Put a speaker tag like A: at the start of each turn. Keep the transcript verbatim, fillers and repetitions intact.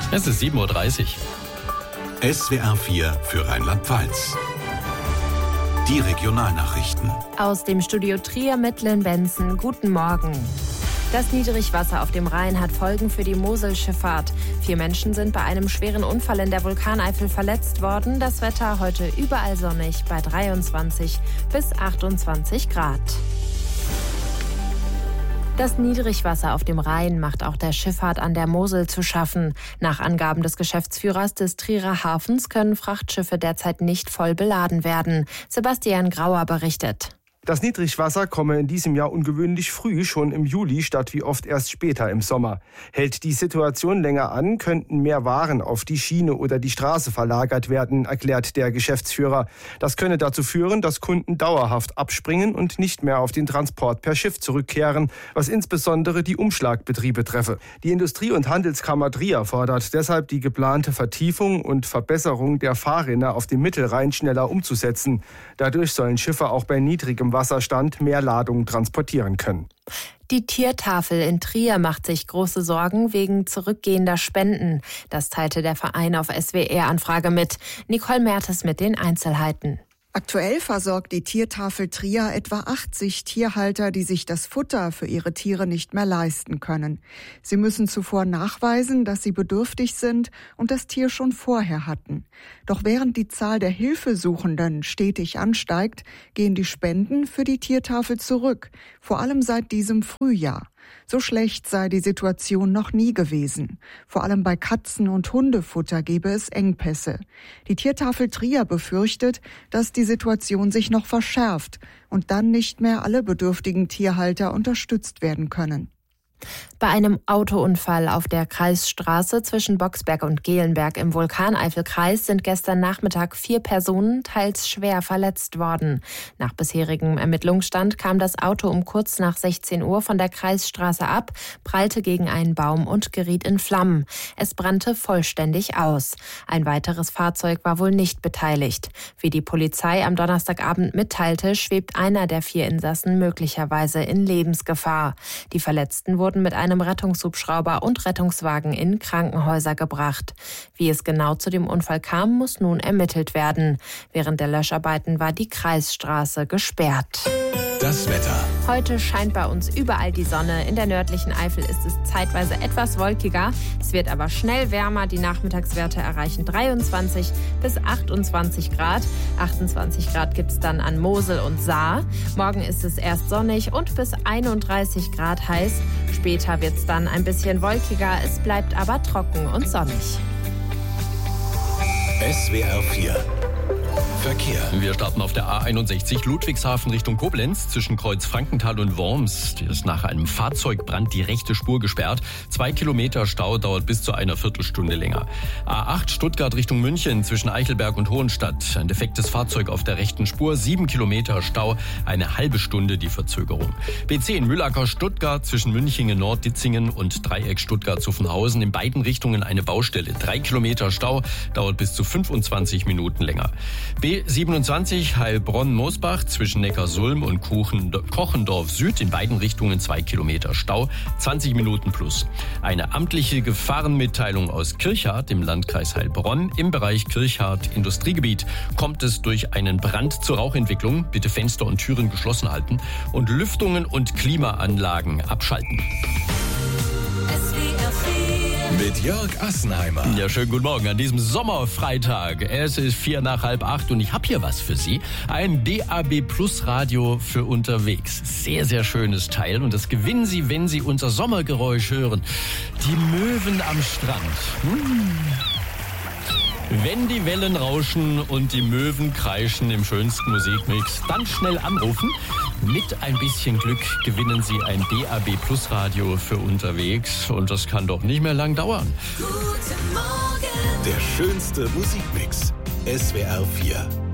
A: Es ist sieben Uhr dreißig.
B: S W R vier für Rheinland-Pfalz. Die Regionalnachrichten.
C: Aus dem Studio Trier mit Lynn Benson. Guten Morgen. Das Niedrigwasser auf dem Rhein hat Folgen für die Moselschifffahrt. Vier Menschen sind bei einem schweren Unfall in der Vulkaneifel verletzt worden. Das Wetter heute überall sonnig bei dreiundzwanzig bis achtundzwanzig Grad. Das Niedrigwasser auf dem Rhein macht auch der Schifffahrt an der Mosel zu schaffen. Nach Angaben des Geschäftsführers des Trierer Hafens können Frachtschiffe derzeit nicht voll beladen werden. Sebastian Grauer berichtet.
D: Das Niedrigwasser komme in diesem Jahr ungewöhnlich früh, schon im Juli, statt wie oft erst später im Sommer. Hält die Situation länger an, könnten mehr Waren auf die Schiene oder die Straße verlagert werden, erklärt der Geschäftsführer. Das könne dazu führen, dass Kunden dauerhaft abspringen und nicht mehr auf den Transport per Schiff zurückkehren, was insbesondere die Umschlagbetriebe treffe. Die Industrie- und Handelskammer Trier fordert deshalb, die geplante Vertiefung und Verbesserung der Fahrrinne auf dem Mittelrhein schneller umzusetzen. Dadurch sollen Schiffe auch bei niedrigem Wasserstand mehr Ladungen transportieren können.
C: Die Tiertafel in Trier macht sich große Sorgen wegen zurückgehender Spenden. Das teilte der Verein auf S W R-Anfrage mit. Nicole Mertes mit den Einzelheiten.
E: Aktuell versorgt die Tiertafel Trier etwa achtzig Tierhalter, die sich das Futter für ihre Tiere nicht mehr leisten können. Sie müssen zuvor nachweisen, dass sie bedürftig sind und das Tier schon vorher hatten. Doch während die Zahl der Hilfesuchenden stetig ansteigt, gehen die Spenden für die Tiertafel zurück, vor allem seit diesem Frühjahr. So schlecht sei die Situation noch nie gewesen. Vor allem bei Katzen- und Hundefutter gebe es Engpässe. Die Tiertafel Trier befürchtet, dass die Situation sich noch verschärft und dann nicht mehr alle bedürftigen Tierhalter unterstützt werden können.
C: Bei einem Autounfall auf der Kreisstraße zwischen Boxberg und Gehlenberg im Vulkaneifelkreis sind gestern Nachmittag vier Personen teils schwer verletzt worden. Nach bisherigem Ermittlungsstand kam das Auto um kurz nach sechzehn Uhr von der Kreisstraße ab, prallte gegen einen Baum und geriet in Flammen. Es brannte vollständig aus. Ein weiteres Fahrzeug war wohl nicht beteiligt. Wie die Polizei am Donnerstagabend mitteilte, schwebt einer der vier Insassen möglicherweise in Lebensgefahr. Die Verletzten wurden mit einem Rettungshubschrauber und Rettungswagen in Krankenhäuser gebracht. Wie es genau zu dem Unfall kam, muss nun ermittelt werden. Während der Löscharbeiten war die Kreisstraße gesperrt.
B: Das Wetter.
C: Heute scheint bei uns überall die Sonne. In der nördlichen Eifel ist es zeitweise etwas wolkiger. Es wird aber schnell wärmer. Die Nachmittagswerte erreichen dreiundzwanzig bis achtundzwanzig Grad. achtundzwanzig Grad gibt es dann an Mosel und Saar. Morgen ist es erst sonnig und bis einunddreißig Grad heiß. Später wird es dann ein bisschen wolkiger. Es bleibt aber trocken und sonnig.
B: S W R vier. Verkehr.
A: Wir starten auf der A einundsechzig Ludwigshafen Richtung Koblenz zwischen Kreuz Frankenthal und Worms. Die ist nach einem Fahrzeugbrand die rechte Spur gesperrt. Zwei Kilometer Stau dauert bis zu einer Viertelstunde länger. A acht Stuttgart Richtung München zwischen Eichelberg und Hohenstadt. Ein defektes Fahrzeug auf der rechten Spur. Sieben Kilometer Stau, eine halbe Stunde die Verzögerung. B zehn Mühlacker Stuttgart zwischen Münchingen Nord, Ditzingen und Dreieck Stuttgart-Zuffenhausen. In beiden Richtungen eine Baustelle. Drei Kilometer Stau, dauert bis zu fünfundzwanzig Minuten länger. B siebenundzwanzig Heilbronn-Mosbach zwischen Neckarsulm und Kochendorf Süd. In beiden Richtungen zwei Kilometer Stau, zwanzig Minuten plus. Eine amtliche Gefahrenmitteilung aus Kirchhardt im Landkreis Heilbronn. Im Bereich Kirchhardt Industriegebiet kommt es durch einen Brand zur Rauchentwicklung. Bitte Fenster und Türen geschlossen halten und Lüftungen und Klimaanlagen abschalten.
B: Mit Jörg Assenheimer.
A: Ja, schönen guten Morgen an diesem Sommerfreitag. Es ist vier nach halb acht und ich habe hier was für Sie. Ein D A B Plus Radio für unterwegs. Sehr, sehr schönes Teil und das gewinnen Sie, wenn Sie unser Sommergeräusch hören. Die Möwen am Strand. Hm. Wenn die Wellen rauschen und die Möwen kreischen im schönsten Musikmix, dann schnell anrufen. Mit ein bisschen Glück gewinnen Sie ein D A B Plus Radio für unterwegs. Und das kann doch nicht mehr lang dauern.
B: Guten Morgen. Der schönste Musikmix. S W R vier.